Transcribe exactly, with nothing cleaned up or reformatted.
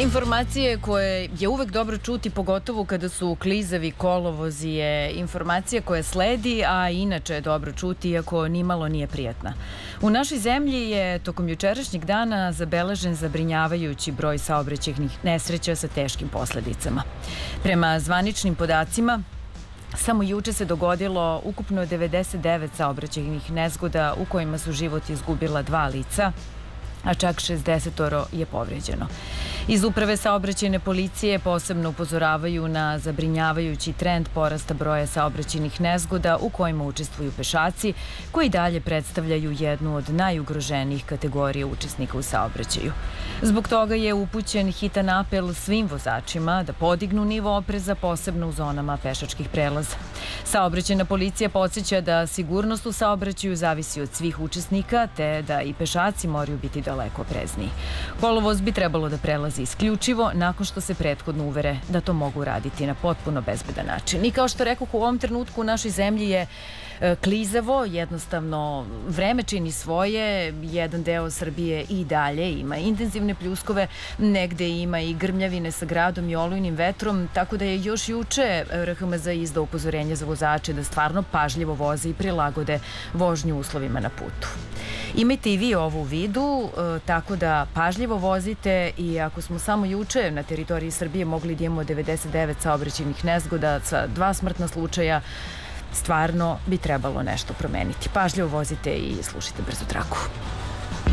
Informacije koje je uvek dobro čuti, pogotovo kada su klizavi kolovozi, je informacija koja sledi, a inače je dobro čuti, iako nimalo nije prijatna. U našoj zemlji je tokom jučerašnjeg dana zabeležen zabrinjavajući broj saobraćajnih nesreća sa teškim posledicama. Prema zvaničnim podacima, samo juče se dogodilo ukupno devedeset devet saobraćajnih nezgoda u kojima su život izgubila dva lica, a čak šezdeset je povređeno. Iz Uprave saobraćajne policije posebno upozoravaju na zabrinjavajući trend porasta broja saobraćajnih nezgoda u kojima učestvuju pešaci, koji dalje predstavljaju jednu od najugroženijih kategorija učesnika u saobraćaju. Zbog toga je upućen hitan apel svim vozačima da podignu nivo opreza, posebno u zonama pešačkih prelaza. Saobraćajna policija podsjeća da sigurnost u saobraćaju zavisi od svih učesnika, te da i pešaci moraju biti daleko oprezniji. Kolovoz bi trebalo da prelazi isključivo nakon što se prethodno uvere da to mogu raditi na potpuno bezbedan način. I kao što rekoh, u ovom trenutku u našoj zemlji je klizavo, jednostavno vreme čini svoje, jedan deo Srbije i dalje ima intenzivne pljuskove, negde ima i grmljavine sa gradom i olujnim vetrom, tako da je još juče R H M Z izdao upozorenje za vozače da stvarno pažljivo voze i prilagode vožnju uslovima na putu. Imajte i vi ovo u vidu, tako da pažljivo vozite, i ako smo samo juče na teritoriji Srbije mogli da imamo devedeset devet saobraćajnih nezgoda sa dva smrtna slučaja, stvarno bi trebalo nešto promeniti. Pažljivo vozite i slušajte Brzu traku.